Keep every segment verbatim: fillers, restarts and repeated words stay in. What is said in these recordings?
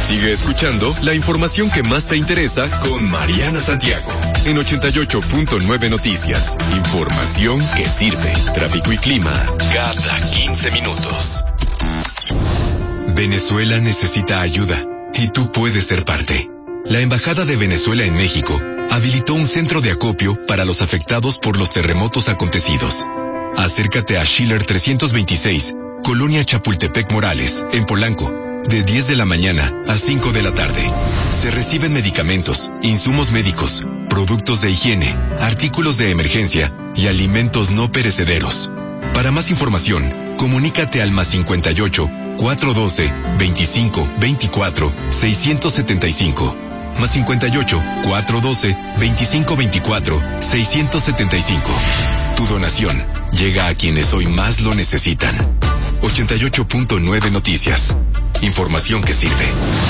Sigue escuchando la información que más te interesa con Mariana Santiago en ochenta y ocho punto nueve Noticias. Información que sirve. Tráfico y clima cada quince minutos. Venezuela necesita ayuda y tú puedes ser parte. La Embajada de Venezuela en México habilitó un centro de acopio para los afectados por los terremotos acontecidos. Acércate a Schiller trescientos veintiséis, Colonia Chapultepec Morales, en Polanco, de diez de la mañana a cinco de la tarde. Se reciben medicamentos, insumos médicos, productos de higiene, artículos de emergencia y alimentos no perecederos. Para más información, comunícate al más cincuenta y ocho, cuatrocientos doce, veinticinco, veinticuatro, seiscientos setenta y cinco. Más cincuenta y ocho, cuatrocientos doce, veinticinco, veinticuatro, seiscientos setenta y cinco. Tu donación llega a quienes hoy más lo necesitan. ochenta y ocho punto nueve Noticias. Información que sirve.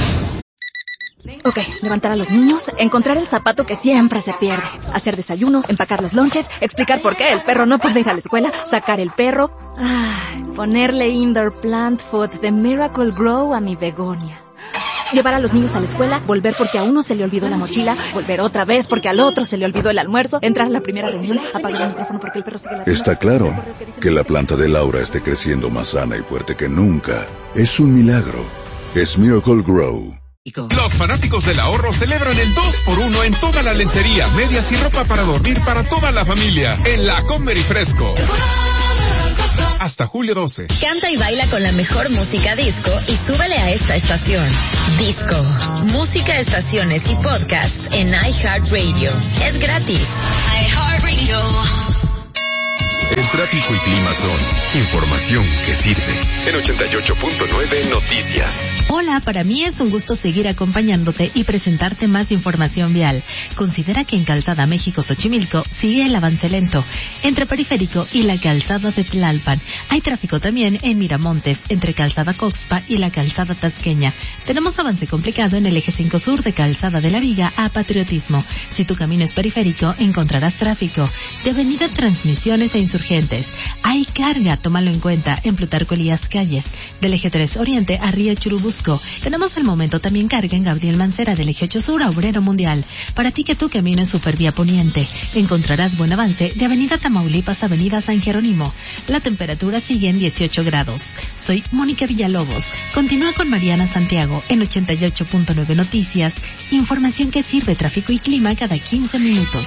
Ok, levantar a los niños, encontrar el zapato que siempre se pierde, hacer desayuno, empacar los lonches, explicar por qué el perro no puede ir a la escuela, sacar el perro, ay, ponerle indoor plant food de Miracle Grow a mi begonia. Llevar a los niños a la escuela, volver porque a uno se le olvidó la mochila, volver otra vez porque al otro se le olvidó el almuerzo, entrar a la primera reunión, apagar el micrófono porque el perro sigue ladrando. Está claro que la planta de Laura esté creciendo más sana y fuerte que nunca. Es un milagro. Es Miracle Grow. Los fanáticos del ahorro celebran el dos por uno en toda la lencería, medias y ropa para dormir para toda la familia en la Comer y Fresco. Hasta julio doce. Canta y baila con la mejor música disco y súbele a esta estación. Disco. Música, estaciones y podcasts en iHeartRadio. Es gratis. iHeartRadio. El tráfico y clima son información que sirve. En ochenta y ocho punto nueve Noticias. Hola, para mí es un gusto seguir acompañándote y presentarte más información vial. Considera que en Calzada México-Xochimilco sigue el avance lento entre Periférico y la Calzada de Tlalpan. Hay tráfico también en Miramontes, entre Calzada Coxpa y la Calzada Tasqueña. Tenemos avance complicado en el eje cinco sur de Calzada de la Viga a Patriotismo. Si tu camino es periférico, encontrarás tráfico de Avenida Transmisiones e Insurgentes. Hay carga, tómalo en cuenta, en Plutarco Elías Calles, del eje tres Oriente a Río Churubusco. Tenemos al momento también carga en Gabriel Mancera, del eje ocho Sur a Obrero Mundial. Para ti que tu camino es Supervía Poniente, encontrarás buen avance de Avenida Tamaulipas a Avenida San Jerónimo. La temperatura sigue en dieciocho grados. Soy Mónica Villalobos. Continúa con Mariana Santiago en ochenta y ocho punto nueve Noticias. Información que sirve, tráfico y clima cada quince minutos.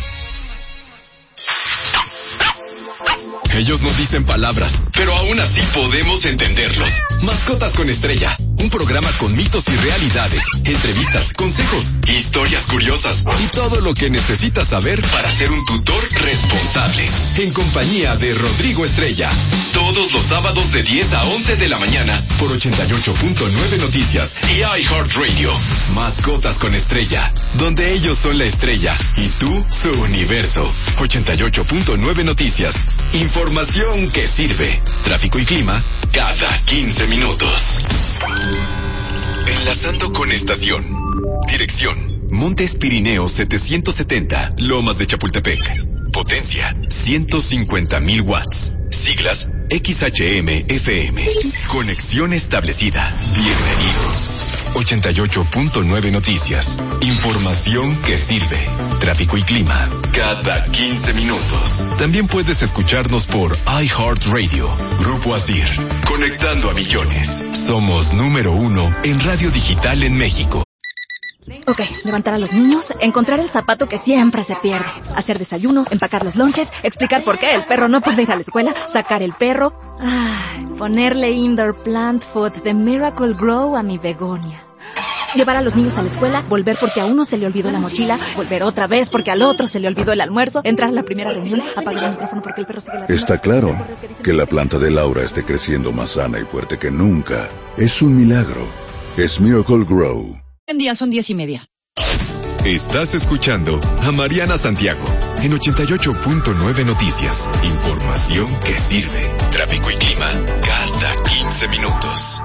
Ellos no dicen palabras, pero aún así podemos entenderlos. Mascotas con Estrella, un programa con mitos y realidades, entrevistas, consejos, historias curiosas y todo lo que necesitas saber para ser un tutor responsable. En compañía de Rodrigo Estrella, todos los sábados de diez a once de la mañana por ochenta y ocho punto nueve Noticias y iHeartRadio. Mascotas con Estrella, donde ellos son la estrella y tú su universo. ochenta y ocho punto nueve Noticias. Información que sirve. Tráfico y clima cada quince minutos. Enlazando con estación. Dirección: Montes Pirineos setecientos setenta, Lomas de Chapultepec. Potencia: ciento cincuenta mil watts. Siglas: X H M F M. Conexión establecida. Bienvenido. ochenta y ocho punto nueve Noticias. Información que sirve. Tráfico y clima cada quince minutos. También puedes escucharnos por iHeartRadio. Grupo Asir. Conectando a millones. Somos número uno en radio digital en México. Ok, levantar a los niños, encontrar el zapato que siempre se pierde, hacer desayuno, empacar los lonches, explicar por qué el perro no puede ir a la escuela, sacar el perro, ay, ponerle indoor plant food de Miracle Grow a mi begonia. Llevar a los niños a la escuela, volver porque a uno se le olvidó la mochila, volver otra vez porque al otro se le olvidó el almuerzo, entrar a la primera reunión, apagar el micrófono porque el perro sigue ladrando. Está claro que la planta de Laura esté creciendo más sana y fuerte que nunca. Es un milagro. Es Miracle Grow. En día son diez y media. Estás escuchando a Mariana Santiago en ochenta y ocho punto nueve Noticias. Información que sirve. Tráfico y clima cada quince minutos.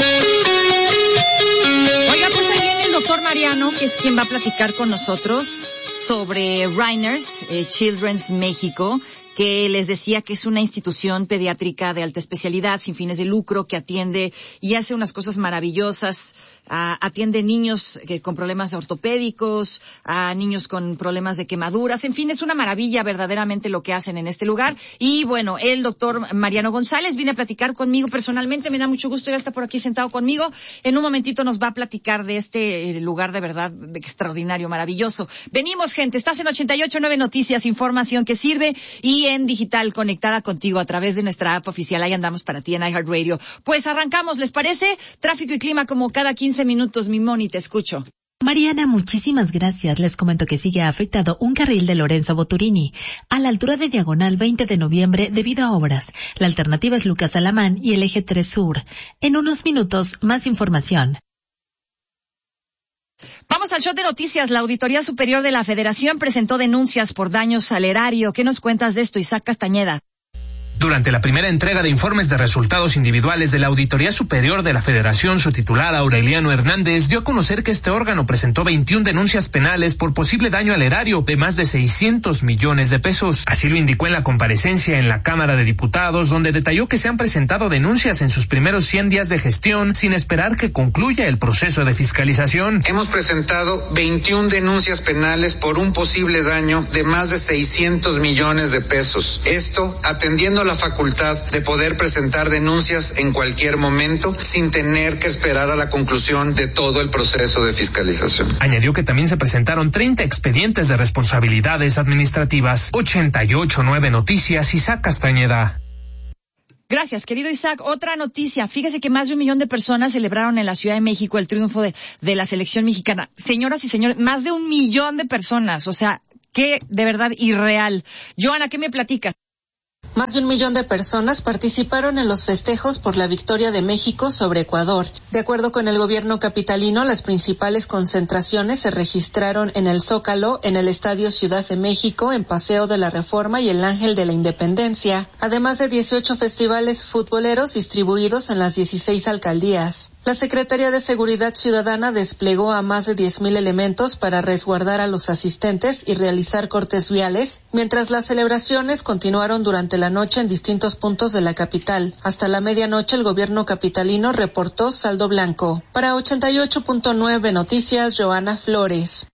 Oiga, pues ahí viene el doctor Mariano, que es quien va a platicar con nosotros sobre Rainers eh, Children's México, que les decía que es una institución pediátrica de alta especialidad, sin fines de lucro, que atiende y hace unas cosas maravillosas. Uh, atiende niños que, con problemas ortopédicos, a niños con problemas de quemaduras. En fin, es una maravilla verdaderamente lo que hacen en este lugar. Y bueno, el doctor Mariano González viene a platicar conmigo personalmente. Me da mucho gusto, ya está por aquí sentado conmigo. En un momentito nos va a platicar de este lugar de verdad extraordinario, maravilloso. Venimos, gente. Estás en ochenta y ocho punto nueve Noticias, información que sirve, y en digital, conectada contigo a través de nuestra app oficial. Ahí andamos para ti en iHeartRadio. Pues arrancamos, ¿les parece? Tráfico y clima como cada quince minutos. Mi Moni, te escucho. Mariana, muchísimas gracias. Les comento que sigue afectado un carril de Lorenzo Boturini a la altura de Diagonal veinte de noviembre debido a obras. La alternativa es Lucas Alamán y el eje tres Sur. En unos minutos, más información. Vamos al shot de noticias. La Auditoría Superior de la Federación presentó denuncias por daños al erario. ¿Qué nos cuentas de esto, Isaac Castañeda? Durante la primera entrega de informes de resultados individuales de la Auditoría Superior de la Federación, su titular, Aureliano Hernández, dio a conocer que este órgano presentó veintiuna denuncias penales por posible daño al erario de más de seiscientos millones de pesos. Así lo indicó en la comparecencia en la Cámara de Diputados, donde detalló que se han presentado denuncias en sus primeros cien días de gestión sin esperar que concluya el proceso de fiscalización. Hemos presentado veintiuna denuncias penales por un posible daño de más de seiscientos millones de pesos. Esto atendiendo la facultad de poder presentar denuncias en cualquier momento sin tener que esperar a la conclusión de todo el proceso de fiscalización. Añadió que también se presentaron treinta expedientes de responsabilidades administrativas. ochenta y ocho punto nueve Noticias, Isaac Castañeda. Gracias, querido Isaac. Otra noticia. Fíjese que más de un millón de personas celebraron en la Ciudad de México el triunfo de, de la selección mexicana. Señoras y señores, más de un millón de personas. O sea, qué de verdad irreal. Joana, ¿qué me platicas? Más de un millón de personas participaron en los festejos por la victoria de México sobre Ecuador. De acuerdo con el gobierno capitalino, las principales concentraciones se registraron en el Zócalo, en el Estadio Ciudad de México, en Paseo de la Reforma y el Ángel de la Independencia, además de dieciocho festivales futboleros distribuidos en las dieciséis alcaldías. La Secretaría de Seguridad Ciudadana desplegó a más de diez mil elementos para resguardar a los asistentes y realizar cortes viales, mientras las celebraciones continuaron durante la noche en distintos puntos de la capital. Hasta la medianoche el gobierno capitalino reportó saldo blanco. Para ochenta y ocho punto nueve Noticias, Joana Flores.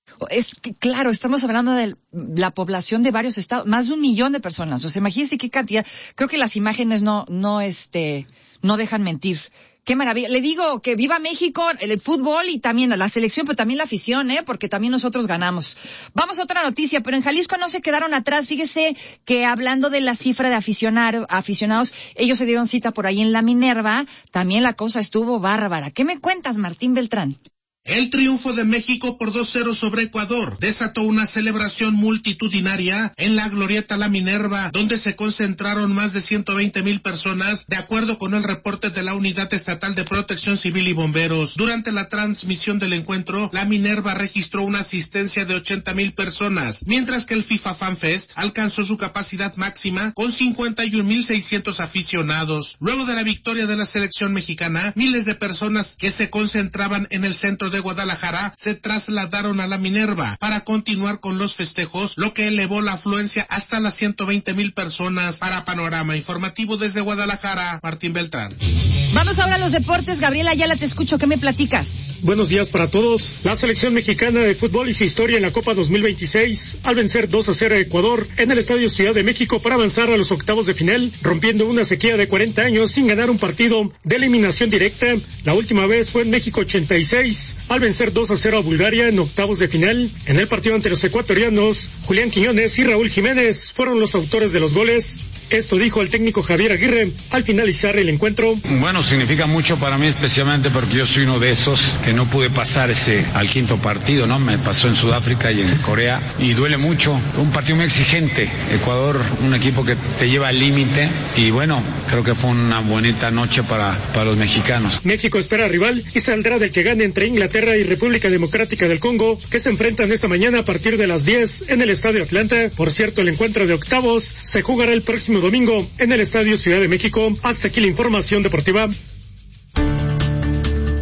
Es que, claro, estamos hablando de la población de varios estados, más de un millón de personas. O sea, imagínense qué cantidad. Creo que las imágenes no, no, este, no dejan mentir. Qué maravilla. Le digo que viva México, el fútbol y también la selección, pero también la afición, ¿eh? Porque también nosotros ganamos. Vamos a otra noticia, pero en Jalisco no se quedaron atrás. Fíjese que hablando de la cifra de aficionar, aficionados, ellos se dieron cita por ahí en la Minerva. También la cosa estuvo bárbara. ¿Qué me cuentas, Martín Beltrán? El triunfo de México por dos cero sobre Ecuador desató una celebración multitudinaria en la Glorieta La Minerva, donde se concentraron más de ciento veinte mil personas, de acuerdo con el reporte de la Unidad Estatal de Protección Civil y Bomberos. Durante la transmisión del encuentro, La Minerva registró una asistencia de ochenta mil personas, mientras que el FIFA Fan Fest alcanzó su capacidad máxima con cincuenta y un mil seiscientos aficionados. Luego de la victoria de la selección mexicana, miles de personas que se concentraban en el centro de de Guadalajara se trasladaron a la Minerva para continuar con los festejos, lo que elevó la afluencia hasta las ciento veinte mil personas. Para Panorama Informativo desde Guadalajara, Martín Beltrán. Vamos ahora a los deportes. Gabriela Ayala, te escucho. ¿Qué me platicas? Buenos días para todos. La selección mexicana de fútbol hizo historia en la Copa dos mil veintiséis al vencer dos a cero a Ecuador en el Estadio Ciudad de México para avanzar a los octavos de final, rompiendo una sequía de cuarenta años sin ganar un partido de eliminación directa. La última vez fue en México ochenta y seis. Al vencer dos a cero a Bulgaria en octavos de final. En el partido ante los ecuatorianos, Julián Quiñones y Raúl Jiménez fueron los autores de los goles. Esto dijo el técnico Javier Aguirre al finalizar el encuentro. Bueno, significa mucho para mí, especialmente porque yo soy uno de esos que no pude pasar ese al quinto partido, ¿no? Me pasó en Sudáfrica y en Corea y duele mucho. Un partido muy exigente. Ecuador, un equipo que te lleva al límite y bueno, creo que fue una bonita noche para, para los mexicanos. México espera rival y saldrá del que gane entre Inglaterra y República Democrática del Congo, que se enfrentan esta mañana a partir de las diez en el Estadio Atlanta. Por cierto, el encuentro de octavos se jugará el próximo domingo en el Estadio Ciudad de México. Hasta aquí la información deportiva.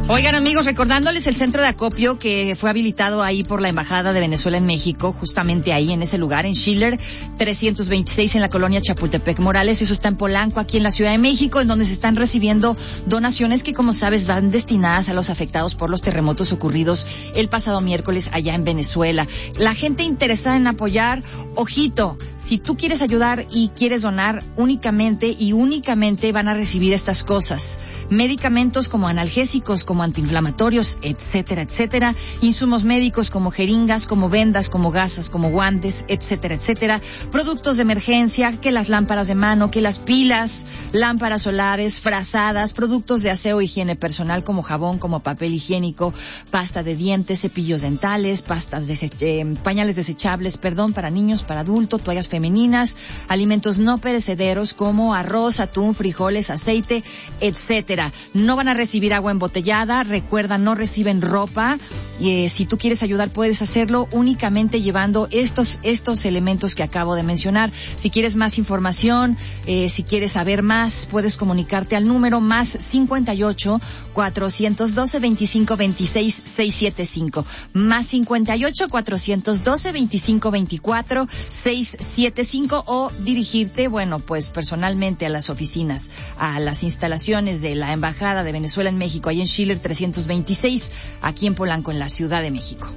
Oigan, amigos, recordándoles el centro de acopio que fue habilitado ahí por la Embajada de Venezuela en México, justamente ahí en ese lugar, en Schiller trescientos veintiséis, en la colonia Chapultepec Morales. Eso está en Polanco, aquí en la Ciudad de México, en donde se están recibiendo donaciones que, como sabes, van destinadas a los afectados por los terremotos ocurridos el pasado miércoles allá en Venezuela. La gente interesada en apoyar, ojito, si tú quieres ayudar y quieres donar, únicamente y únicamente van a recibir estas cosas: medicamentos como analgésicos, como antiinflamatorios, etcétera, etcétera, insumos médicos como jeringas, como vendas, como gasas, como guantes, etcétera, etcétera, productos de emergencia, que las lámparas de mano, que las pilas, lámparas solares, frazadas, productos de aseo e higiene personal como jabón, como papel higiénico, pasta de dientes, cepillos dentales, pastas de eh, pañales desechables, perdón, para niños, para adultos, toallas femeninas, alimentos no perecederos como arroz, atún, frijoles, aceite, etcétera. No van a recibir agua embotellada, recuerda, no reciben ropa. Eh, si tú quieres ayudar, puedes hacerlo únicamente llevando estos estos elementos que acabo de mencionar. Si quieres más información, eh, si quieres saber más, puedes comunicarte al número más cincuenta y ocho, cuatrocientos doce, veinticinco veintiséis, seiscientos setenta y cinco, más cincuenta y ocho, cuatrocientos doce, veinticinco veinticuatro, seiscientos setenta y cinco, o dirigirte, bueno, pues personalmente a las oficinas, a las instalaciones de la Embajada de Venezuela en México, ahí en Schiller trescientos veintiséis, aquí en Polanco, en la Ciudad de México.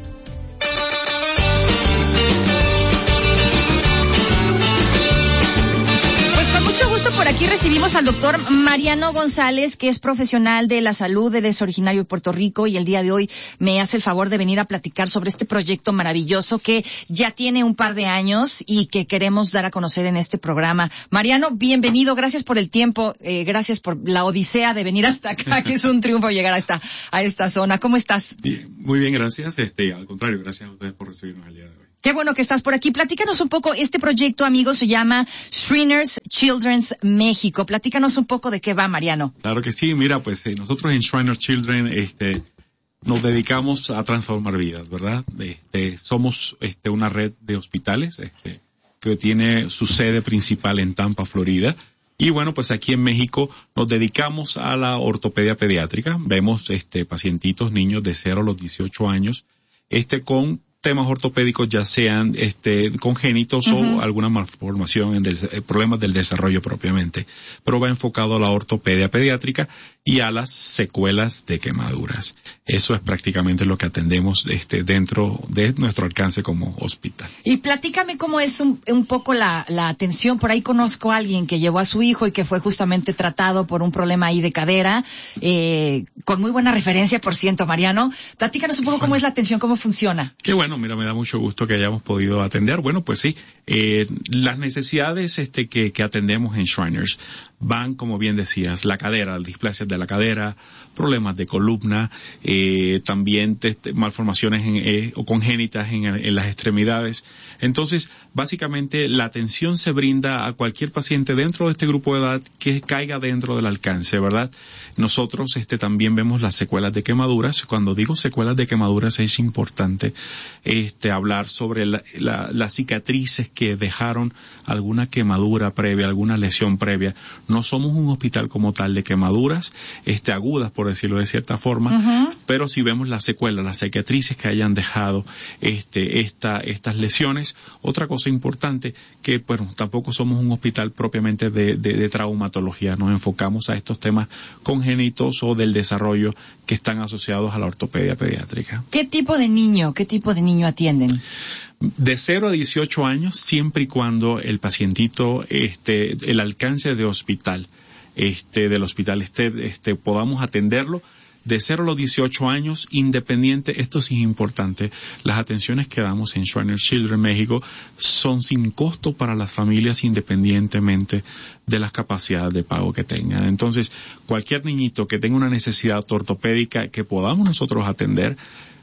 Por aquí recibimos al doctor Mariano González, que es profesional de la salud, él es originario de Puerto Rico y el día de hoy me hace el favor de venir a platicar sobre este proyecto maravilloso que ya tiene un par de años y que queremos dar a conocer en este programa. Mariano, bienvenido, gracias por el tiempo, eh, gracias por la odisea de venir hasta acá, que es un triunfo llegar a esta, a esta zona. ¿Cómo estás? Bien, muy bien, gracias. Este, al contrario, gracias a ustedes por recibirnos el día de hoy. Qué bueno que estás por aquí. Platícanos un poco, este proyecto, amigo, se llama Shriners Children's México. Platícanos un poco de qué va, Mariano. Claro que sí, mira, pues eh, nosotros en Shriners Children este, nos dedicamos a transformar vidas, ¿verdad? Este, somos este, una red de hospitales este, que tiene su sede principal en Tampa, Florida. Y bueno, pues aquí en México nos dedicamos a la ortopedia pediátrica. Vemos este, pacientitos, niños de cero a los dieciocho años, este, con temas ortopédicos, ya sean este congénitos uh-huh. o alguna malformación en del, eh, problemas del desarrollo propiamente, pero va enfocado a la ortopedia pediátrica y a las secuelas de quemaduras. Eso es prácticamente lo que atendemos este dentro de nuestro alcance como hospital. Y platícame cómo es un, un poco la, la atención. Por ahí conozco a alguien que llevó a su hijo y que fue justamente tratado por un problema ahí de cadera, eh, con muy buena referencia, por ciento, Mariano. Platícanos un poco cómo es la atención, cómo funciona. Qué bueno. Bueno, mira, me da mucho gusto que hayamos podido atender. Bueno, pues sí, eh, las necesidades este que, que atendemos en Shriners van, como bien decías, la cadera, displasias de la cadera, problemas de columna, eh, también te, te, malformaciones en, eh, o congénitas en, en las extremidades. Entonces, básicamente, la atención se brinda a cualquier paciente dentro de este grupo de edad que caiga dentro del alcance, ¿verdad? Nosotros este también vemos las secuelas de quemaduras. Cuando digo secuelas de quemaduras es importante este hablar sobre la, la, las cicatrices que dejaron alguna quemadura previa, alguna lesión previa. No somos un hospital como tal de quemaduras este agudas, por decirlo de cierta forma, uh-huh. pero si vemos las secuelas, las cicatrices que hayan dejado este esta estas lesiones. Otra cosa importante, que bueno, tampoco somos un hospital propiamente de, de, de traumatología, nos enfocamos a estos temas congénitos o del desarrollo que están asociados a la ortopedia pediátrica. ¿Qué tipo de niño, qué tipo de niño atienden? De cero a dieciocho años, siempre y cuando el pacientito, este, el alcance de hospital, este, del hospital esté, este, podamos atenderlo. De cero a los dieciocho años, independiente, esto sí es importante, las atenciones que damos en Shriners Children México son sin costo para las familias independientemente de las capacidades de pago que tengan. Entonces, cualquier niñito que tenga una necesidad ortopédica que podamos nosotros atender,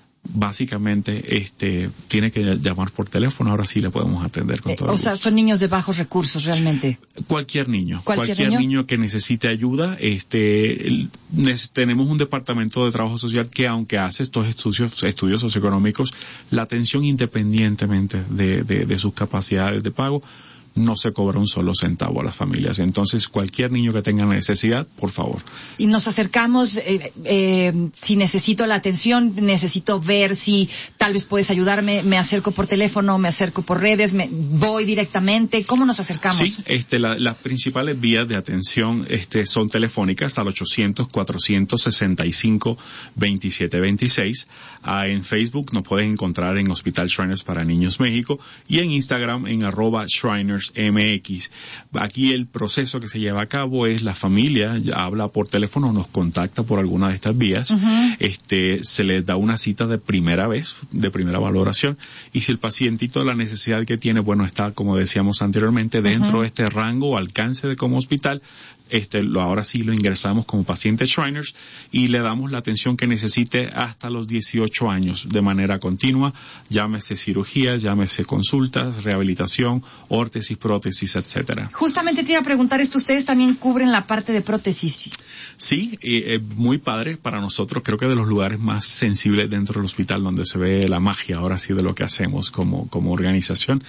básicamente este tiene que llamar por teléfono. Ahora sí le podemos atender con todo. Eh, o sea, son niños de bajos recursos realmente. Cualquier niño, cualquier, cualquier niño? niño que necesite ayuda. Este, el, nes, tenemos un departamento de trabajo social que, aunque hace estos estudios, estudios socioeconómicos, la atención independientemente de, de, de sus capacidades de pago, no se cobra un solo centavo a las familias. Entonces, cualquier niño que tenga necesidad, por favor. Y nos acercamos, eh, eh, si necesito la atención, necesito ver si tal vez puedes ayudarme, me acerco por teléfono, me acerco por redes, me voy directamente. ¿Cómo nos acercamos? Sí, este, la, las principales vías de atención este, son telefónicas al ochocientos, cuatrocientos sesenta y cinco, veintisiete veintiséis. Ah, en Facebook nos pueden encontrar en Hospital Shriners para Niños México y en Instagram en arroba Shriners M X. Aquí el proceso que se lleva a cabo es la familia habla por teléfono, nos contacta por alguna de estas vías, uh-huh. este, se les da una cita de primera vez, de primera valoración, y si el pacientito la necesidad que tiene, bueno, está, como decíamos anteriormente, dentro uh-huh. de este rango o alcance de como hospital, este, lo, ahora sí lo ingresamos como paciente Shriners y le damos la atención que necesite hasta los dieciocho años de manera continua, llámese cirugía, llámese consultas, rehabilitación, órtesis, prótesis, etcétera. Justamente te iba a preguntar esto, ¿ustedes también cubren la parte de prótesis? Sí, eh, muy padre para nosotros, creo que de los lugares más sensibles dentro del hospital donde se ve la magia ahora sí de lo que hacemos como, como organización.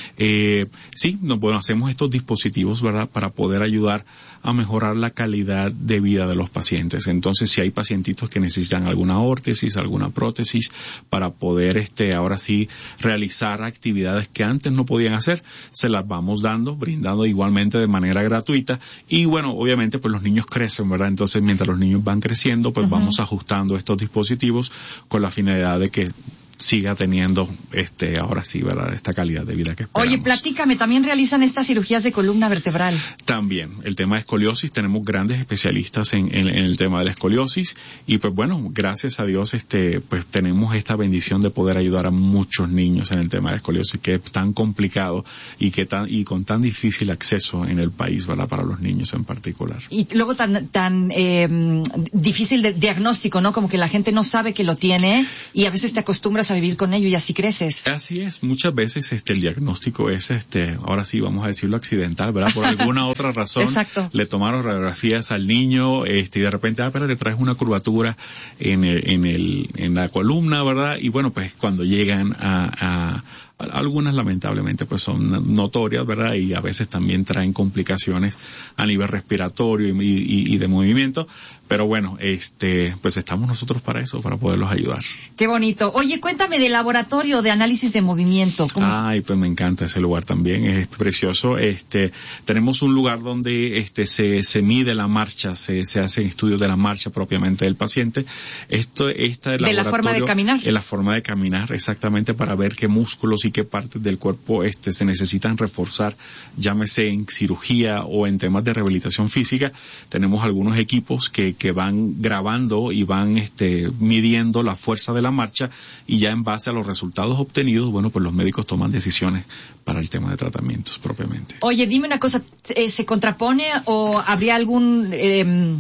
Eh, sí, no, bueno, hacemos estos dispositivos, ¿verdad?, para poder ayudar a mejorar la calidad de vida de los pacientes. Entonces, si hay pacientitos que necesitan alguna órtesis, alguna prótesis, para poder, este, ahora sí, realizar actividades que antes no podían hacer, se las vamos dando, brindando igualmente de manera gratuita. Y bueno, obviamente, pues los niños crecen, ¿verdad? Entonces, mientras los niños van creciendo, pues uh-huh. vamos ajustando estos dispositivos con la finalidad de que siga teniendo, este, ahora sí, ¿verdad?, esta calidad de vida que esperamos. Oye, platícame, ¿también realizan estas cirugías de columna vertebral? También, el tema de escoliosis, tenemos grandes especialistas en, en, en el tema de la escoliosis, y pues bueno, gracias a Dios, este, pues tenemos esta bendición de poder ayudar a muchos niños en el tema de la escoliosis, que es tan complicado y que tan, y con tan difícil acceso en el país, ¿verdad?, para los niños en particular. Y luego tan, tan, eh, difícil de diagnóstico, ¿no? Como que la gente no sabe que lo tiene, y a veces te acostumbras a vivir con ello y así creces. Así es, muchas veces este el diagnóstico es este, ahora sí vamos a decirlo accidental, ¿verdad? Por alguna otra razón. Exacto. Le tomaron radiografías al niño, este, y de repente, ah, pero te traes una curvatura en el, en el, en la columna, ¿verdad? Y bueno, pues cuando llegan a, a algunas lamentablemente pues son notorias, ¿verdad? Y a veces también traen complicaciones a nivel respiratorio y, y, y de movimiento, pero bueno, este, pues estamos nosotros para eso, para poderlos ayudar. Qué bonito. Oye, cuéntame del laboratorio de análisis de movimiento. ¿Cómo? Ay, pues me encanta ese lugar también, es precioso. Este, tenemos un lugar donde este se, se mide la marcha, se, se hacen estudios de la marcha propiamente del paciente. Esto, esta de la forma de caminar. De la forma de caminar, exactamente, para ver qué músculos y qué partes del cuerpo este se necesitan reforzar, llámese en cirugía o en temas de rehabilitación física. Tenemos algunos equipos que, que van grabando y van este midiendo la fuerza de la marcha, y ya en base a los resultados obtenidos, bueno, pues los médicos toman decisiones para el tema de tratamientos propiamente. Oye, dime una cosa, ¿se contrapone o habría algún eh,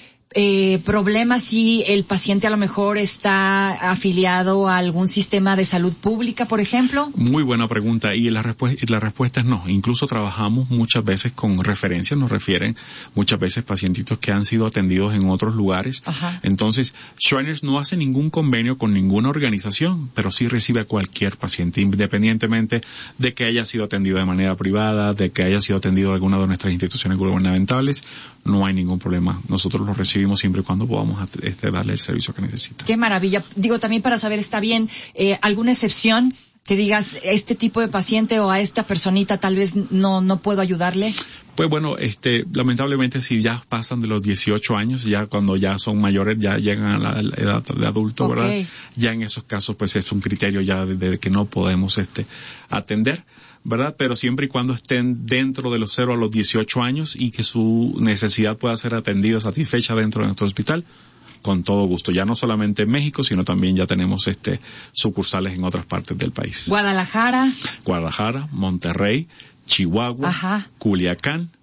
Eh, problema si el paciente a lo mejor está afiliado a algún sistema de salud pública, por ejemplo? Muy buena pregunta, y la, respu- la respuesta es no. Incluso trabajamos muchas veces con referencias, nos refieren muchas veces pacientitos que han sido atendidos en otros lugares. Ajá. Entonces, Shriners no hace ningún convenio con ninguna organización, pero sí recibe a cualquier paciente, independientemente de que haya sido atendido de manera privada, de que haya sido atendido en alguna de nuestras instituciones gubernamentales, no hay ningún problema. Nosotros lo recibimos siempre y cuando podamos este, darle el servicio que necesita. Qué maravilla. Digo, también para saber, ¿está bien eh, alguna excepción que digas, este tipo de paciente o a esta personita tal vez no no puedo ayudarle? Pues bueno, este, lamentablemente si ya pasan de los dieciocho años, ya cuando ya son mayores, ya llegan a la edad de adulto, okay, ¿verdad? Ya en esos casos pues es un criterio ya de, de que no podemos este atender, ¿verdad? Pero siempre y cuando estén dentro de los cero a los dieciocho años y que su necesidad pueda ser atendida, satisfecha dentro de nuestro hospital, con todo gusto. Ya no solamente en México, sino también ya tenemos este sucursales en otras partes del país. Guadalajara. Guadalajara, Monterrey, Chihuahua, ajá, Culiacán,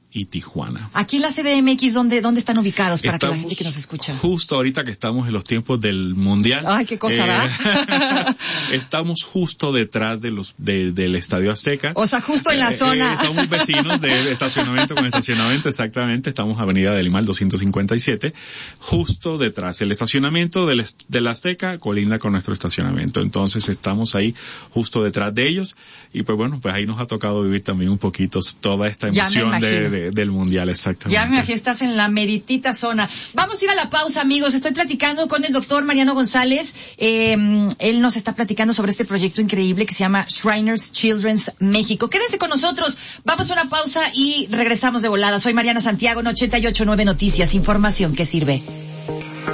y Tijuana. Aquí en la C D M X, ¿dónde, dónde están ubicados para estamos que la gente que nos escucha? Justo ahorita que estamos en los tiempos del Mundial. Ay, qué cosa, ¿da? Eh, estamos justo detrás de los de, del Estadio Azteca. O sea, justo en la eh, zona. Eh, somos vecinos de, de estacionamiento con estacionamiento, exactamente. Estamos Avenida del Limal doscientos cincuenta y siete, justo detrás. El estacionamiento del, del Azteca colinda con nuestro estacionamiento. Entonces estamos ahí justo detrás de ellos. Y pues bueno, pues ahí nos ha tocado vivir también un poquito toda esta emoción de, de, del Mundial, exactamente. Ya me imagino, estás en la meritita zona. Vamos a ir a la pausa, amigos. Estoy platicando con el doctor Mariano González. Eh, él nos está platicando sobre este proyecto increíble que se llama Shriners Children's México. Quédense con nosotros. Vamos a una pausa y regresamos de volada. Soy Mariana Santiago en ochenta y ocho punto nueve Noticias. Información que sirve.